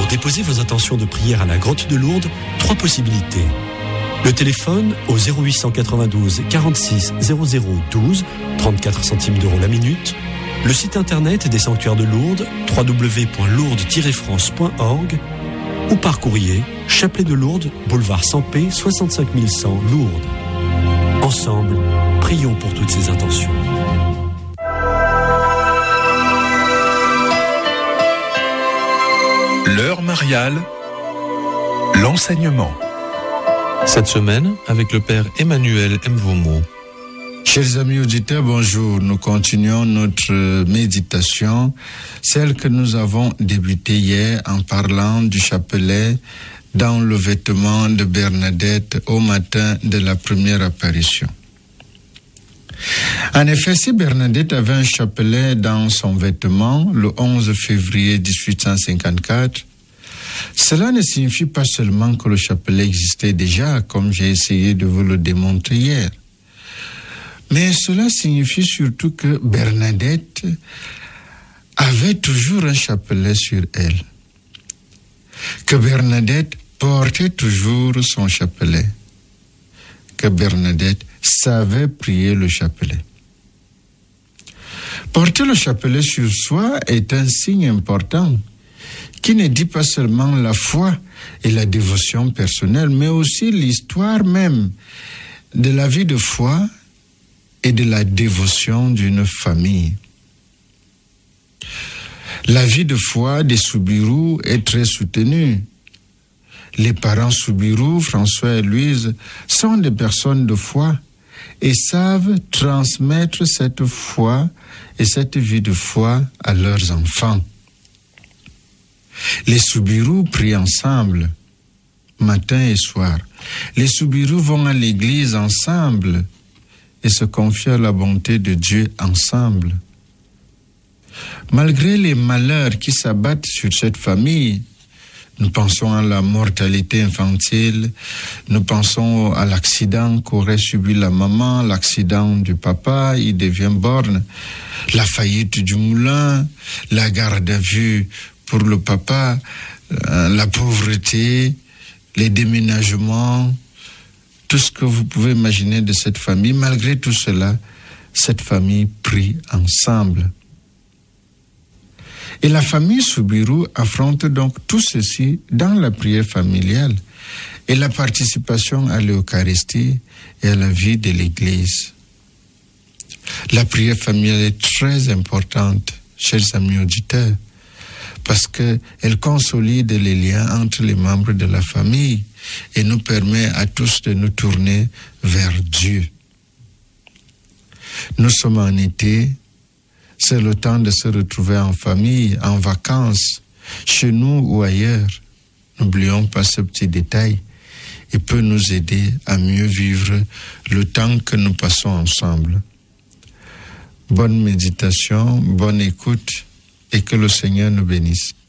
déposer vos intentions de prière à la Grotte de Lourdes, 3 possibilités. Le téléphone au 0892 46 0012, 34 centimes d'euros la minute. Le site internet des sanctuaires de Lourdes, www.lourdes-france.org, ou par courrier, Chapelet de Lourdes, boulevard Sampé, 65 100 Lourdes. Ensemble, prions pour toutes ces intentions. L'heure mariale, l'enseignement. Cette semaine, avec le Père Emmanuel Mvomo. Chers amis auditeurs, bonjour. Nous continuons notre méditation, celle que nous avons débutée hier en parlant du chapelet dans le vêtement de Bernadette au matin de la première apparition. En effet, si Bernadette avait un chapelet dans son vêtement le 11 février 1854, cela ne signifie pas seulement que le chapelet existait déjà, comme j'ai essayé de vous le démontrer hier. Mais cela signifie surtout que Bernadette avait toujours un chapelet sur elle. Que Bernadette portait toujours son chapelet. Que Bernadette savait prier le chapelet. Porter le chapelet sur soi est un signe important qui ne dit pas seulement la foi et la dévotion personnelle, mais aussi l'histoire même de la vie de foi et de la dévotion d'une famille. La vie de foi des Soubirous est très soutenue. Les parents Soubirous, François et Louise, sont des personnes de foi et savent transmettre cette foi et cette vie de foi à leurs enfants. Les Soubirous prient ensemble, matin et soir. Les Soubirous vont à l'église ensemble et se confient à la bonté de Dieu ensemble. Malgré les malheurs qui s'abattent sur cette famille, nous pensons à la mortalité infantile, nous pensons à l'accident qu'aurait subi la maman, l'accident du papa, il devient borgne, la faillite du moulin, la garde à vue pour le papa, la pauvreté, les déménagements, tout ce que vous pouvez imaginer de cette famille. Malgré tout cela, cette famille prie ensemble. Et la famille Soubirous affronte donc tout ceci dans la prière familiale et la participation à l'Eucharistie et à la vie de l'Église. La prière familiale est très importante, chers amis auditeurs, parce qu'elle consolide les liens entre les membres de la famille et nous permet à tous de nous tourner vers Dieu. Nous sommes en été, c'est le temps de se retrouver en famille, en vacances, chez nous ou ailleurs. N'oublions pas ce petit détail. Il peut nous aider à mieux vivre le temps que nous passons ensemble. Bonne méditation, bonne écoute et que le Seigneur nous bénisse.